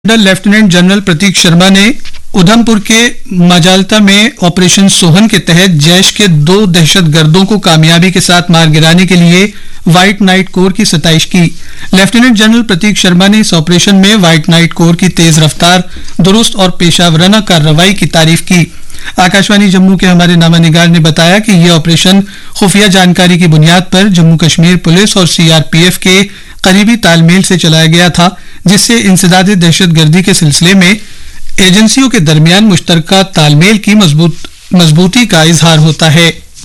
Lieutenant general प्रतीक शर्मा ने उधमपुर के माजालता में ऑपरेशन सोहन के तहत जैश के 2 दहशतगर्दों को कामयाबी के साथ मार गिराने के लिए व्हाइट नाइट कोर की सताइश की। लेफ्टिनेंट जनरल प्रतीक शर्मा ने इस ऑपरेशन में व्हाइट नाइट कोर की तेज रफ्तार, दुरुस्त और पेशावराना कार्रवाई की तारीफ की। आकाशवाणी जम्मू के हमारे नामानिगार ने बताया कि यह ऑपरेशन खुफिया जानकारी की बुनियाद पर जम्मू कश्मीर पुलिस और सीआरपीएफ के करीबी तालमेल से चलाया गया था, जिससे इंसदादे दहशतगर्दी के सिलसिले में एजेंसियों के दरमियान मुश्तरका तालमेल की मजबूती का इजहार होता है।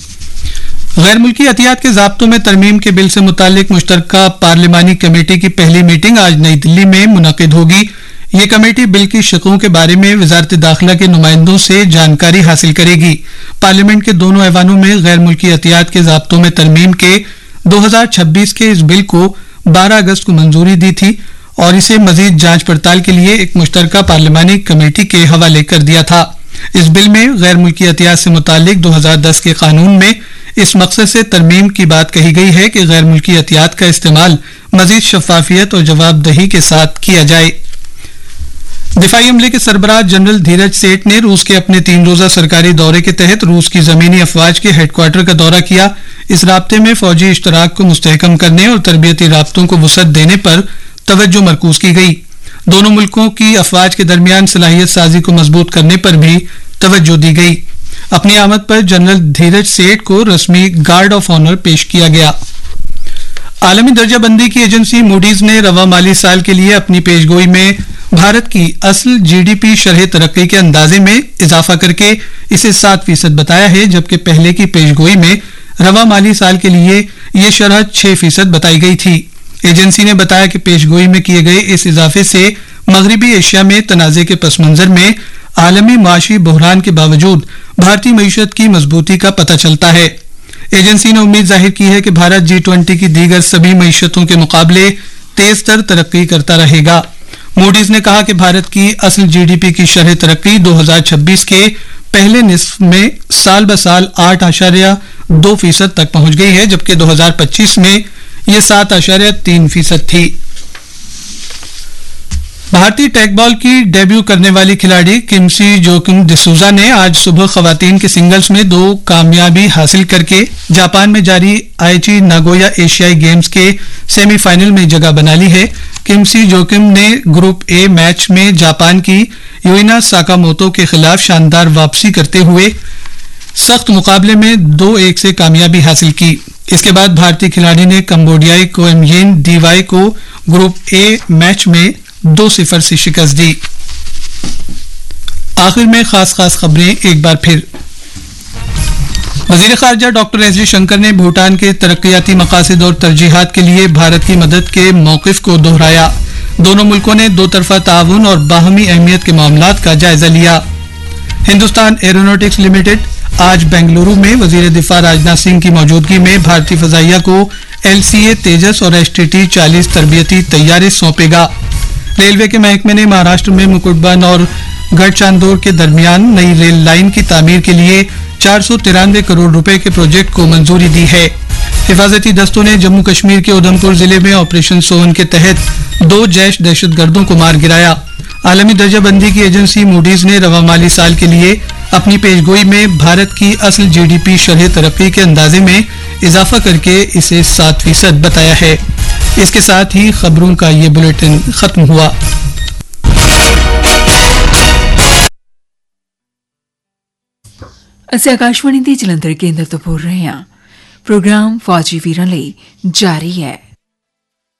गैर मुल्की एहतियात के ज़ाब्तों में तरमीम के बिल से मुतालिक मुश्तरका पार्लिमानी कमेटी की पहली मीटिंग आज नई दिल्ली में मुनक़िद होगी। ये कमेटी बिल की शिकों के बारे में वजारत दाखिला के नुमाइंदों से जानकारी हासिल करेगी। पार्लियामेंट के दोनों ऐवानों में गैर मुल्की एहतियात के ज़ाब्तों में तरमीम के 2026 के इस बिल को 12 अगस्त को मंजूरी दी थी और इसे मजीद जांच पड़ताल के लिए एक मुश्तरका पार्लिमानी कमेटी के हवाले कर दिया था। इस बिल में गैर मुल्की एहतियात से मुतालिक 2010 के कानून में इस मकसद से तरमीम की बात कही गई है कि गैर मुल्की एहतियात का इस्तेमाल मजीद शफाफियत और जवाबदही के साथ किया जाए। दिफाई अमले के सरबराह जनरल धीरज सेठ ने रूस के अपने 3 रोजा सरकारी दौरे के तहत रूस की जमीनी अफवाज के हेडक्वार्टर का दौरा किया। इस राब्ते में फौजी इश्तराक को मुस्तहकम करने और तरबियती राब्तों को वसअत देने पर तवज्जो मरकूज की गई। दोनों मुल्कों की अफवाज के दरमियान सलाहियत साजी को मजबूत करने पर भी तवज्जो दी गई। अपनी आमद पर जनरल धीरज सेठ को रस्मी गार्ड ऑफ ऑनर पेश किया गया। आलमी दर्जाबंदी की एजेंसी मूडीज ने रवा माली साल के लिए अपनी पेशगोई में भारत की असल जीडीपी शरह तरक्की के अंदाजे में इजाफा करके इसे 7% बताया है, जबकि पहले की पेशगोई में रवा माली साल के लिए यह शरह 6% बताई गई थी। एजेंसी ने बताया कि पेशगोई में किए गए इस इजाफे से मगरबी एशिया में तनाज़े के पस मंजर में आलमी माशी बहरान के बावजूद भारतीय मईशत की मजबूती का पता चलता है। एजेंसी ने उम्मीद जाहिर की है कि भारत G20 की दीगर सभी मईशतों के मुकाबले तेज तर तरक्की करता रहेगा। मूडीज ने कहा कि भारत की असल जीडीपी की शरह तरक्की 2026 के पहले निस्फ में साल ब साल 8.2% तक पहुंच गई है, जबकि 2025 में यह 7.3% थी। भारतीय टैगबॉल की डेब्यू करने वाली खिलाड़ी किमसी जोकिम डिसूजा ने आज सुबह खवातीन के सिंगल्स में 2 कामयाबी हासिल करके जापान में जारी आईची नागोया एशियाई गेम्स के सेमीफाइनल में जगह बना ली है। किमसी जोकिम ने ग्रुप ए मैच में जापान की युइना साकामोतो के खिलाफ शानदार वापसी करते हुए सख्त मुकाबले में 2-1 से कामयाबी हासिल की। इसके बाद भारतीय खिलाड़ी ने कंबोडियाई कोएमयेन डीवाई को ग्रुप ए मैच में 2-0 से शिकस्त दी। आखिर में खास खबरें एक बार फिर। वजीर खारजा डॉक्टर एस जयशंकर ने भूटान के तरक्याती मकासद और तरजीहात के लिए भारत की मदद के मौकिफ को दोहराया। दोनों मुल्कों ने 2 तरफा ताउन और बाहमी अहमियत के मामलात का जायजा लिया। हिंदुस्तान एरोनॉटिक्स लिमिटेड आज बेंगलुरु में वजीर दिफा राजनाथ सिंह की मौजूदगी में भारतीय फजाइया को LCA तेजस और STT 40 तरबियती तैयारे सौंपेगा। रेलवे के महकमे ने महाराष्ट्र में मुकुटबन और गढ़चांदोर के दरमियान नई रेल लाइन की तामीर के लिए 493 करोड़ रुपए के प्रोजेक्ट को मंजूरी दी है। हिफाजती दस्तों ने जम्मू कश्मीर के उधमपुर जिले में ऑपरेशन सोहन के तहत 2 जैश दहशतगर्दों को मार गिराया। आलमी दर्जाबंदी की एजेंसी मूडीज ने रवा माली साल के लिए अपनी पेशगोई में भारत की असल जीडीपी शरह तरक्की के अंदाजे में इजाफा करके इसे 7% बताया है। इसके साथ ही खबरों का ये बुलेटिन खत्म हुआ। ਅਸੀਂ ਆਕਾਸ਼ਵਾਣੀ ਦੇ ਜਲੰਧਰ ਕੇਂਦਰ ਤੋਂ ਬੋਲ ਰਹੇ ਹਾਂ। ਪ੍ਰੋਗਰਾਮ ਫੌਜੀ ਵੀਰਾਂ ਲਈ ਜਾਰੀ ਹੈ।